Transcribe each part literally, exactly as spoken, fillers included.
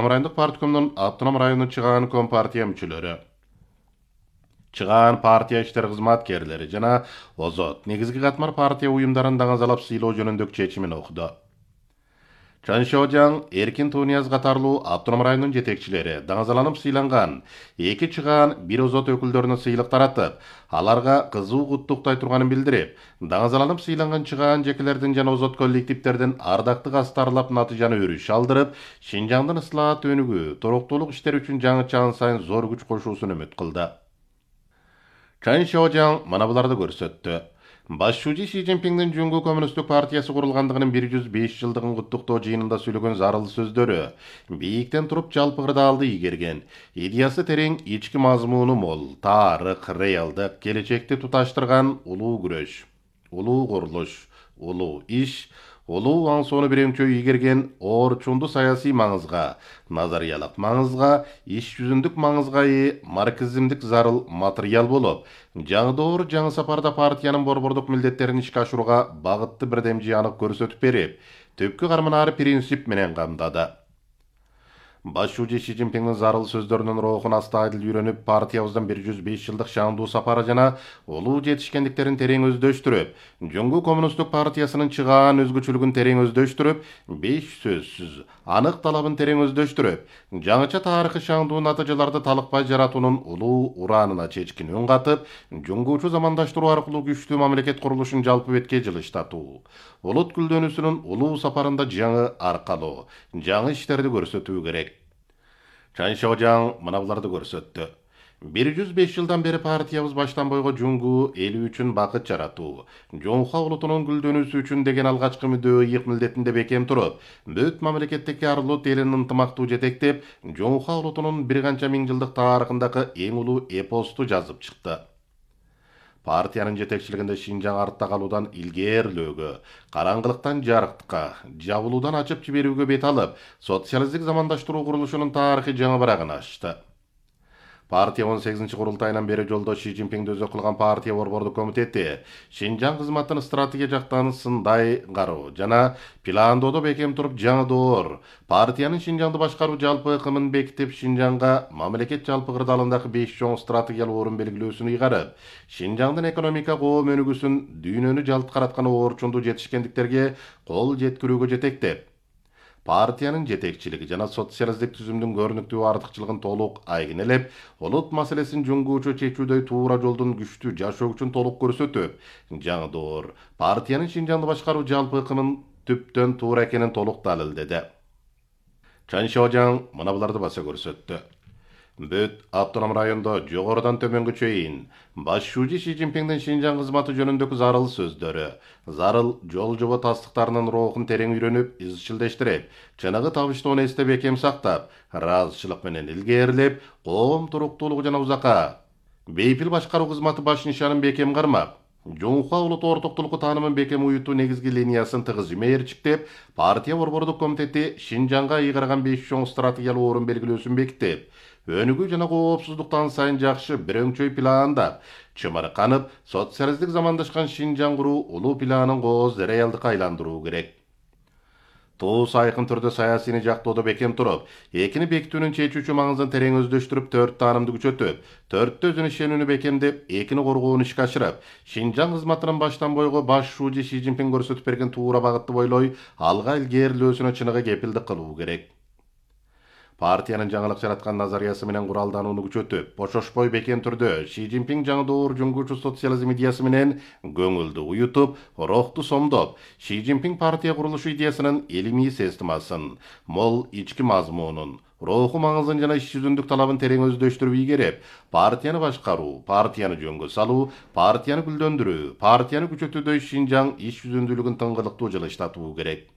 Автоном райондық парткомдун Автоном районун чыгаан компартия мүчөлөрү, чыгаан партия иштер кызматкерлери жана озот негизги катмар партия уюмдарын даңазалап сыйлоо жөнүндөгү чечимин окуду. Чан Шоожаң, Эркин Тунияз катарлуу Автоном районунун жетекчилери даңазаланып сыйланган эки чыгаан бир озот өкүлдөрүнө сыйлык таратып, аларга кызуу куттуктай турганын билдирип, даңазаланып сыйланган чыгаан жекелердин жана озот коллективдердин ардактык астарлап натыйжаны өрүш алдырып, Шинжаңдын ыслаат өнүгүү, туруктуулук иштери үчүн жаңы чаан сайын зор күч кошуусун үмүт кылды. Чан Шоожаң мына буларды көрсөттү. Башчуучу Си Цзиньпиңдин Жуңгу Коммунисттик партиясы курулгандыгынын бир жүз беш жылдыгын куттуктоо жыйынында сүйлөгөн зарыл сөздөрү бийиктен туруп жалпы кырдаалды ийгерген, идеясы терең, ички мазмуну мол, тарых, реалдык, келечекти туташтырган улуу күрөш, улуу курулуш, улуу иш, улуу аң сону бирөңчө ийгерген орчунду саясий маңызга, назариялык маңызга, иш жүзүндүк маңызга ээ марксизмдик зарыл материал болуп, жаңы доор жаңы сапарда партиянын борбордук милдеттерин ишке ашырууга багытты бирдемжи анык көрсөтүп берип, түпкү карманары принцип менен камдады. Башчуучу Си Цзиньпиңдин зарыл сөздөрүнүн роохун астайдыл үйрөнүп, партиябыздын бир жүз беш жылдык шаңдуу сапары жана улуу жетишкендиктерин терең өздөштүрүп, Жуңгу Коммунисттик партиясынын чыгаан өзгөчөлүгүн терең өздөштүрүп, беш сөзсүз анык талабын терең өздөштүрүп, жаңыча тарыхый шаңдуу натыйжаларды талыкпай жаратуунун улуу ураанына чечкин үн катып, жуңгуучу замандаштыруу аркылуу күчтүү мамлекет курулушун жалпы бетке жылыштатуу, улут гүлдөнүүсүнүн улуу сапарында жаңы аркалоо, жаңы иштерди көрсөтүү керек. Чан Шоожаң мына буларды көрсөттү. бир жүз беш жылдан бери партиябыз баштан бойго Жуңгу эли үчүн бакыт жаратуу, Жоңха улутунун гүлдөнүүсү үчүн деген алгачкы мүдөө ыйык милдетинде бекем туруп, бүт мамлекеттеги арлут элин ынтымактуу жетектеп, Жоңха улутунун бир канча миң жылдык тарыхындагы эң улуу эпосту жазып чыкты. Партиянын жетекчилигинде Шинжаң артта калуудан илгээрлөөгө, караңгылыктан жарыктыкка, жабылуудан ачып жиберүүгө бет алып, социалисттик замандаштыруу курулушунун тарыхый жаңы барагын ачты. Партия он сегизинчи курултайынан бери жолдош Си Цзиньпиңди өзөк кылган партия борбордук комитети Шинжаң кызматын стратегия жактан сындай кароо жана пландоодо бекем туруп жаңы доор, партиянын Шинжаңды башкаруу жалпы ыкымын бекитип, Шинжаңга мамлекет жалпы кырдаалындагы беш чоң стратегиялык орун белгилөөсүн ыйгарып, Шинжаңдын экономика коом өнүгүүсүн дүйнөнү жалт караткан орчунду жетишкендиктерге кол жеткирүүгө жетектеп, партиянын жетекчилиги жана социалисттик түзүмдүн көрүнүктүү артыкчылыгын толук айгинелеп, улут маселесин жуңгуучу чечүүдөй туура жолдун күчтүү жашоо күчүн толук көрсөтүп, жаңы доор, партиянын Шинжаңды башкаруу жалпы ыкымын түптөн туура экенин толук далилдеди. Чан Шоожаң мына буларды баса көрсөттү. Бүт Автоном райондо жогорудан төмөнгө чейин башчуучу Си Цзиньпиңдин Шинжаң кызматы жөнүндөгү зарыл сөздөрү, зарыл жол жобо тастыктарынын роохун терең үйрөнүп, изчилдештирип, чыныгы табыштоону эсте бекем сактап, ыраазычылык менен илгээрлеп, коом туруктуулугу жана узакка бейпил башкаруу кызматы баш нишанын бекем кармап, Жоңха улуту ортоктулукку таанымын бекем уютуу негизги линиясын тыгыз жимээрчиктеп, партия борбордук комитети Шинжаңга ыйгарган беш чоң стратегиялык орун белгилөөсүн бекитип, өнүгүү жана коопсуздуктан сайын жакшы бирөңчөй пландап, чымырканып, социалисттик замандашкан Шинжаң куруу улуу планын кооз реалдыкка айландыруу керек. Туус айкын түрдө саясийни жактоодо бекем туруп, экини бекитүүнүн чечүүчү маңызын терең өздөштүрүп, төрт таанымды күчөтүп, төрттө өзүн ишенүүнү бекемдеп, экини коргоону ишке ашырып, Шинжаң кызматынын баштан бойго башчуучу Си Цзиньпиң көрсөтүп берген туура багытты бойлой алга илгээрилөөсүнө чыныгы кепилдик кылуу керек. Партиянын жаңылык жараткан назариясы менен куралданууну күчөтүп, бошошпой бекем түрдө Си Цзиньпиң жаңы доор жуңгуучу социализм идеясы менен көңүлдү уютуп, рухту сомдоп, Си Цзиньпиң партия курулушу идеясынын илимий системасын, мол ички мазмунун, руху маңызын жана иш жүзүндүк талабын терең өздөштүрүп ийгереп, партияны башкаруу, партияны жөнгө салуу, партияны гүлдөндүрүү, партияны күчөтүүдө Шинжаң иш жүзүндүүлүгүн тыңгылыктуу жылыштатуу керек.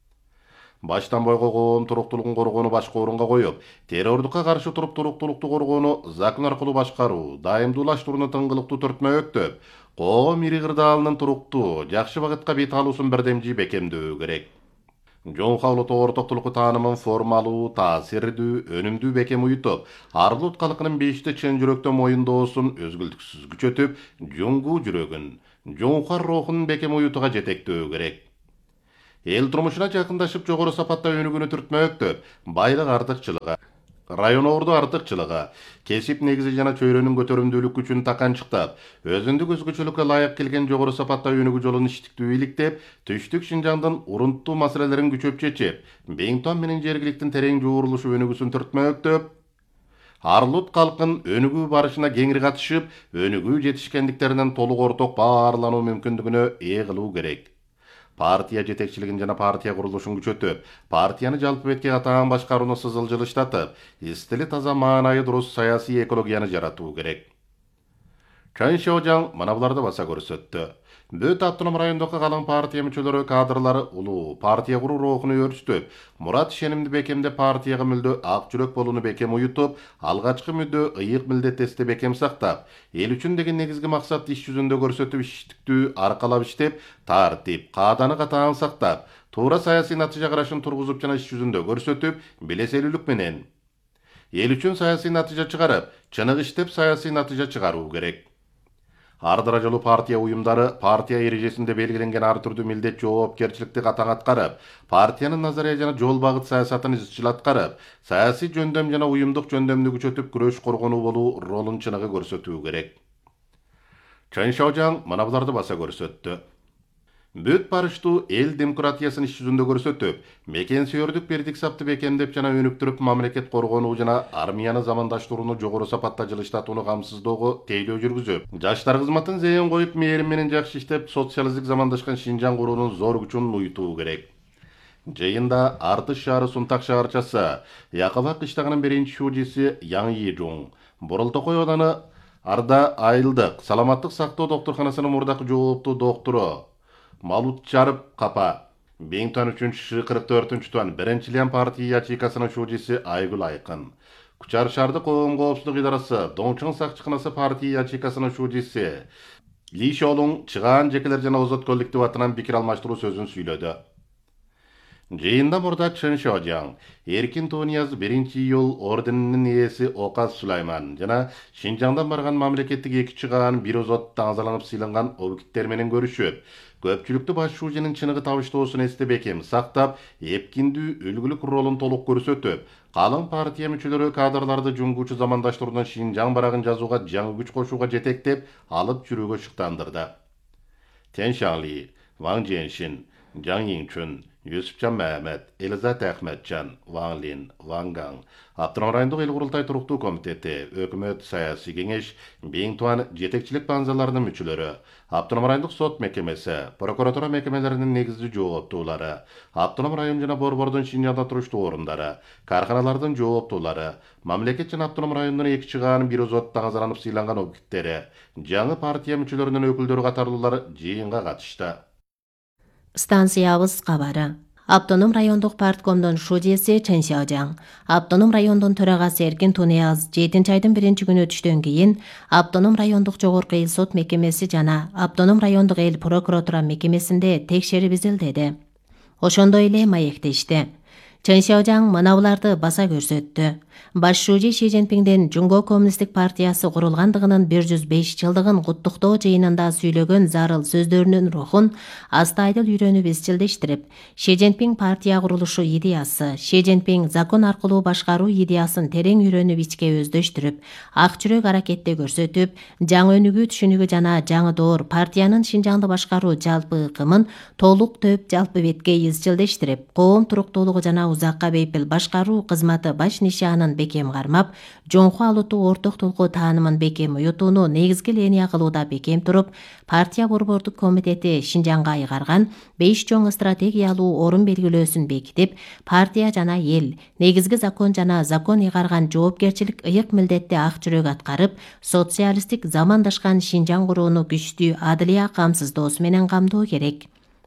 Баштан бойго коом туруктуулугун коргоону башка орунга коюп, террордукка каршы туруп туруктуулукту коргоону закон аркылуу башкаруу, дайымдуулаштырууну тыңгылыктуу түртмө өктөп, коом ири кырдаалынын туруктуу, жакшы багытка бет алуусун бирдемжи бекемдөө керек. Жоңха улуту ортоктулукку таанымын формалуу, таасирдүү, өнүмдүү бекем уютуп, арлут калкынын бешти чын жүрөктөн моюндоосун өзгүлтүксүз күчөтүп, жуңгуу жүрөгүн, жоңха рухунун бекем уютуга жетектөө керек. эл турмушуна жакындашып жогору сапатта өнүгүүнү түртмөктөп, байлык артыкчылыгы, район орду артыкчылыгы, кесип негизи жана чөйрөнүн көтөрүмдүүлүк күчүн таканчыктап, өзүндүк өзгөчөлүккө ылайык келген жогору сапатта өнүгүү жолун иштиктүү иликтеп, түштүк Шинжаңдын урунттуу маселелерин күчөп чечип, Бейнтон менен жергиликтин терең жуурулушу өнүгүүсүн түртмөктөп, Арлут калкын өнүгүү барышына кеңири катышып, өнүгүү жетишкендиктеринен толук орток баарлануу мүмкүндүгүнө ээ кылуу керек. Партия жетекчилигин жана партия курулушун күчөтүп, партияны жалпы бетке катаан башкарууну сызылжылыштатып, истили таза маанайы дурус саясий экологияны жаратуу керек. Чан Шаожаң мына буларды баса көрсөттү. Бөт автоном райондогу калың партия мүчөлөрү кадрлары улуу партия куруу рухуну өрчүтүп, мурат ишенимди бекемде партияга мүлдө ак жүрөк болууну бекем уютуп, алгачкы мүдө ыйык милдеттести бекем сактап, эл үчүн деген негизги максатты иш жүзүндө көрсөтүп иштиктүү аркалап иштеп, тартип, кааданы катаан сактап, туура саясий натыйжа карашын тургузуп жана иш жүзүндө көрсөтүп, белеселүүлүк менен эл үчүн саясий натыйжа чыгарып, чыныгы иштеп саясий натыйжа чыгаруу керек. Ар даражалуу партия уюмдары партия эрежесинде белгиленген ар түрдүү милдет жоопкерчиликти катаң аткарып, партиянын назария жана жол багыт саясатын изчил аткарып, саясий жөндөм жана уюмдук жөндөмдү күчөтүп күрөш коргонуу болуу ролун чыныгы көрсөтүү керек. Чан Шаожаң мына буларды баса көрсөттү. Бүт барыштуу эл демократиясын иш жүзүндө көрсөтүп, мекен сүйөрдүк бердик сапты бекемдеп жана өнүктүрүп, мамлекет коргонуу жана армияны замандаштырууну жогору сапатта жылыштатууну камсыздоого тейлөө жүргүзүп, жаштар кызматын зээн коюп, мээрим менен жакшы иштеп, социалисттик замандашкан Шинжаң куруунун зор күчүн уютуу керек. Жыйында Артыш шаары Сунтак шаарчасы, Якова кыштагынын биринчи шуудиси Яң Йижуң, Боролтокой ооданы Арда Айылдык саламаттык сактоо доктурканасынын мурдакы жооптуу доктору Малутчарып Капа, Бейнтон үчүнчү кырк төртүнчү туан биринчи Лен партия ячейкасынын шуудиси Айгүл Айкын, Кучар шаардык коом коопсуздук идарасы Доңчоң сакчыканасы партия ячейкасынын шуудиси Ли Шолуң чыгаан жекелер жана озот коллектив атынан пикир алмаштыруу сөзүн сүйлөдү. Жыйында мурда Чан Шаожаң, Эркин Тонияз биринчи июл орденинин ээси Оказ Сулайман жана Шинжаңдан барган мамлекеттик эки чыгаан бир озот таңзаланып сыйланган объекттер менен көрүшүп, көпчүлүктү баш шууженин чыныгы табыштоосун эсте бекем сактап, эпкиндүү үлгүлүк ролун толук көрсөтүп, калың партия мүчөлөрү кадрларды жуңгуучу замандаштыруудан Шинжаң барагын жазууга жаңы күч кошууга жетектеп, алып жүрүүгө шыктандырды. Тен Шаңли, Ваң Женшин, Жаң Йиңчүн, Юсупчан Мәмәт, Элизат Ахметжан, Ваң Лин, Ваң Гаң, Автоном райондук эл курултай туруктуу комитети, өкмөт саясий кеңеш, Бейнтон жетекчилик банзаларынын мүчөлөрү, Автоном райондук сот мекемеси, прокуратура мекемелеринин негизги жооптуулары, Автоном район жана Борбордун Шинжаңда туруштуу орундары, карканалардын жооптуулары, мамлекет жана Автоном районунун эки чыгаан бир озот таңзаланып сыйланган объекттери, жаңы партия мүчөлөрүнүн өкүлдөрү катарлуулар жыйынга катышты. Станциябыз кабары. Автоном райондук парткомдун шуудиси Чан Шаожаң, Автоном райондун төрагасы Эркин Тонияз жетинчи айдын биринчи күнү өтүштөн кийин Автоном райондук жогорку эл сот мекемеси жана Автоном райондук эл прокуратура мекемесинде текшерип изилдеди. Ошондой эле маектешти. Чан Шаожаң мына буларды баса көрсөттү. Баш шүүжи Ши Цзиньпиңдин Жумго коммунисттик партиясы курулгандыгынын бир жүз беш жылдыгын куттуктоо жыйынында сүйлөгөн зарыл сөздөрүнүн рухун астайдыл үйрөнүп изчилдештирип, Ши Цзиньпиң партия курулушу идеясы, Ши Цзиньпиң закон аркылуу башкаруу идеясын терең үйрөнүп ичке өздөштүрүп, ак жүрөк аракетте көрсөтүп, жаңы өнүгүү түшүнүгү жана жаңы доор партиянын Шинжаңды башкаруу жалпы ыкымын толук төп жалпы бетке изчилдештирип, коом туруктуулугу жана узакка бейпил башкаруу кызматы баш нишанын бекем кармап, жоңку алутуу орток толку таанымын бекем уютууну негизги линия кылууда бекем туруп, партия борбордук комитети Шинжаңга айгарган беш чоң стратегиялуу орун белгилөөсүн бекитип, партия жана эл негизги закон жана закон ыйгарган жоопкерчилик ыйык милдетти ак жүрөк аткарып, социалисттик замандашкан Шинжаң курууну күчтүү адылия камсыздоосу менен камдоо керек.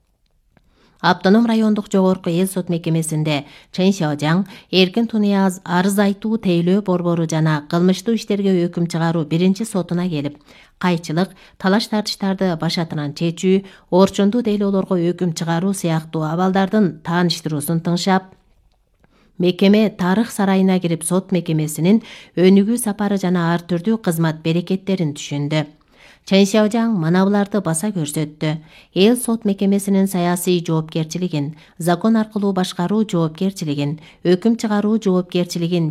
Автоном райондук жогорку эл сот мекемесинде Чан Шаожаң, Эркин Тонияз арыз айтуу тейлөө борбору жана кылмыштуу иштерге өкүм чыгаруу биринчи сотуна келип, кайчылык, талаш тартыштарды башатынан чечүү, орчундуу дейлоолорго өкүм чыгаруу сыяктуу абалдардын тааныштыруусун тыңшап, мекеме тарых сарайына кирип сот мекемесинин өнүгүү сапары жана ар түрдүү кызмат берекеттерин түшүндү. Чен Сяожаң мана буларды баса көрсөттү. Эл сот мекемесинин саясий жоопкерчилигин, закон аркылуу башкаруу жоопкерчилигин, өкүм чыгаруу жоопкерчилигин